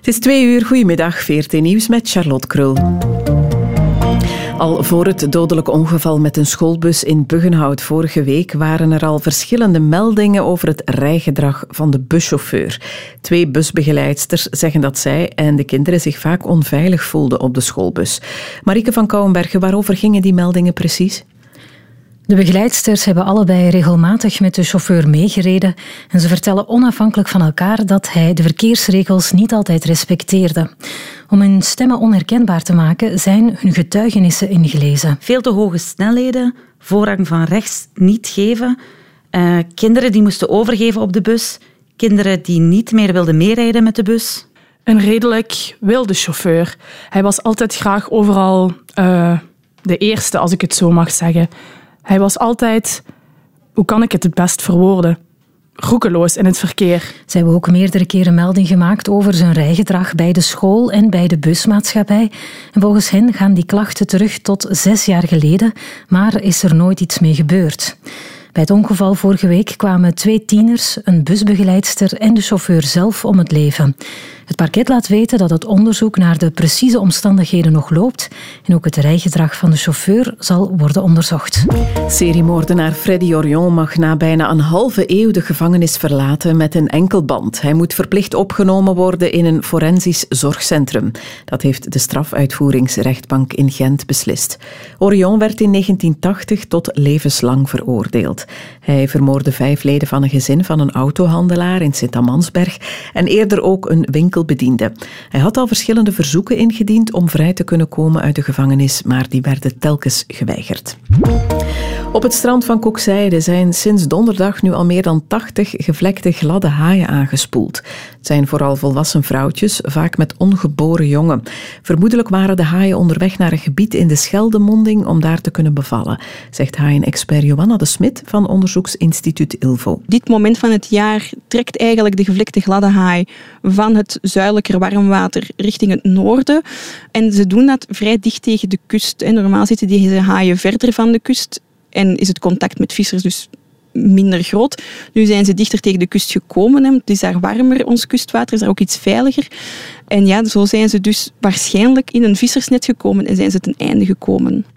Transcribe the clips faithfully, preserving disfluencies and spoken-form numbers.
Het is twee uur, goedemiddag, V R T Nieuws met Charlotte Krul. Al voor het dodelijke ongeval met een schoolbus in Buggenhout vorige week waren er al verschillende meldingen over het rijgedrag van de buschauffeur. Twee busbegeleidsters zeggen dat zij en de kinderen zich vaak onveilig voelden op de schoolbus. Marieke van Kouwenbergen, waarover gingen die meldingen precies? De begeleidsters hebben allebei regelmatig met de chauffeur meegereden en ze vertellen onafhankelijk van elkaar dat hij de verkeersregels niet altijd respecteerde. Om hun stemmen onherkenbaar te maken zijn hun getuigenissen ingelezen. Veel te hoge snelheden, voorrang van rechts niet geven, uh, kinderen die moesten overgeven op de bus, kinderen die niet meer wilden meerijden met de bus. Een redelijk wilde chauffeur. Hij was altijd graag overal uh, de eerste, als ik het zo mag zeggen. Hij was altijd, hoe kan ik het het best verwoorden, roekeloos in het verkeer. Ze hebben ook meerdere keren melding gemaakt over zijn rijgedrag bij de school en bij de busmaatschappij. En volgens hen gaan die klachten terug tot zes jaar geleden, maar is er nooit iets mee gebeurd. Bij het ongeval vorige week kwamen twee tieners, een busbegeleidster en de chauffeur zelf om het leven. Het parket laat weten dat het onderzoek naar de precieze omstandigheden nog loopt en ook het rijgedrag van de chauffeur zal worden onderzocht. Seriemoordenaar Freddy Orion mag na bijna een halve eeuw de gevangenis verlaten met een enkelband. Hij moet verplicht opgenomen worden in een forensisch zorgcentrum. Dat heeft de strafuitvoeringsrechtbank in Gent beslist. Orion werd in negentien tachtig tot levenslang veroordeeld. Hij vermoordde vijf leden van een gezin van een autohandelaar in Sint-Amansberg en eerder ook een winkelbediende. Hij had al verschillende verzoeken ingediend om vrij te kunnen komen uit de gevangenis, maar die werden telkens geweigerd. Op het strand van Kokzijde zijn sinds donderdag nu al meer dan tachtig gevlekte gladde haaien aangespoeld. Het zijn vooral volwassen vrouwtjes, vaak met ongeboren jongen. Vermoedelijk waren de haaien onderweg naar een gebied in de Scheldemonding om daar te kunnen bevallen, zegt haaien-expert Johanna de Smit van onderzoeksinstituut Ilvo. Dit moment van het jaar trekt eigenlijk de gevlekte gladde haai van het zuidelijker warmwater richting het noorden. En ze doen dat vrij dicht tegen de kust. Normaal zitten deze haaien verder van de kust en is het contact met vissers dus minder groot. Nu zijn ze dichter tegen de kust gekomen. Het is daar warmer, ons kustwater is daar ook iets veiliger. En ja, zo zijn ze dus waarschijnlijk in een vissersnet gekomen en zijn ze ten einde gekomen.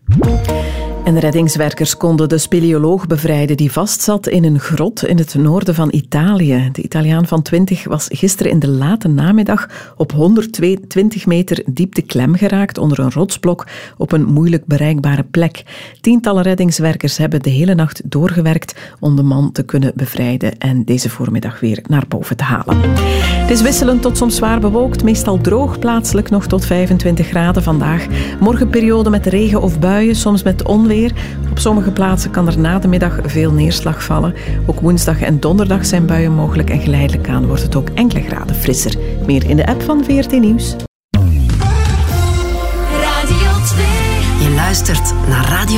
En reddingswerkers konden de speleoloog bevrijden die vastzat in een grot in het noorden van Italië. De Italiaan van twintig was gisteren in de late namiddag op honderdtwintig meter diepte klem geraakt onder een rotsblok op een moeilijk bereikbare plek. Tientallen reddingswerkers hebben de hele nacht doorgewerkt om de man te kunnen bevrijden en deze voormiddag weer naar boven te halen. Het is wisselend tot soms zwaar bewolkt, meestal droog, plaatselijk nog tot vijfentwintig graden vandaag. Morgen periode met regen of buien, soms met onweer. Op sommige plaatsen kan er na de middag veel neerslag vallen. Ook woensdag en donderdag zijn buien mogelijk en geleidelijk aan wordt het ook enkele graden frisser. Meer in de app van V R T Nieuws. Radio twee. Je luistert naar Radio